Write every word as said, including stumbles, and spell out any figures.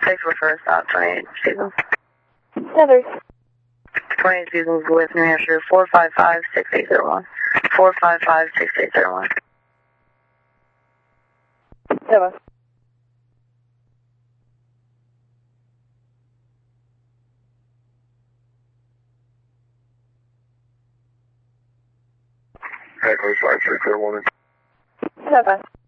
six, refer stop, twenty-eight Seasons. Heather. twenty-eight Seasons with New Hampshire, four five five, six eight zero one. four five five, six eight zero one. Seven. Echo five three, clear warning. Seven.